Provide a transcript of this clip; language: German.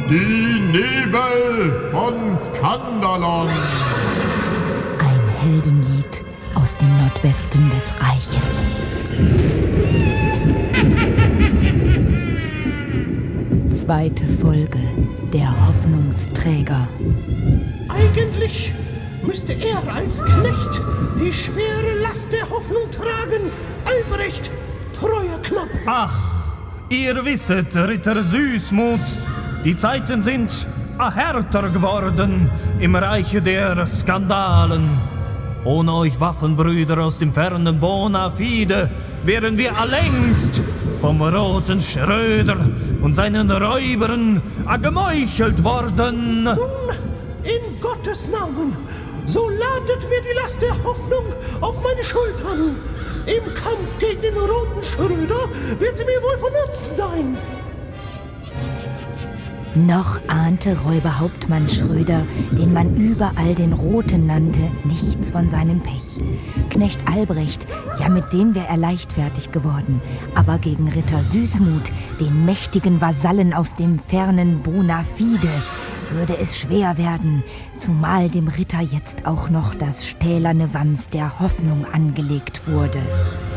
Die Nebel von Skandalon. Ein Heldenlied aus dem Nordwesten des Reiches. Zweite Folge, der Hoffnungsträger. Eigentlich müsste er als Knecht die schwere Last der Hoffnung tragen. Albrecht, treuer Knapp. Ach, ihr wisset, Ritter Süßmut, die Zeiten sind härter geworden im Reiche der Skandalen. Ohne euch Waffenbrüder aus dem fernen Bona Fide wären wir längst vom roten Schröder und seinen Räubern gemeuchelt worden. Nun, in Gottes Namen, so ladet mir die Last der Hoffnung auf meine Schultern. Im Kampf gegen den roten Schröder wird sie mir wohl von Nutzen sein. Noch ahnte Räuberhauptmann Schröder, den man überall den Roten nannte, nichts von seinem Pech. Knecht Albrecht, ja, mit dem wäre er leichtfertig geworden. Aber gegen Ritter Süßmut, den mächtigen Vasallen aus dem fernen Bona Fide, würde es schwer werden, zumal dem Ritter jetzt auch noch das stählerne Wams der Hoffnung angelegt wurde.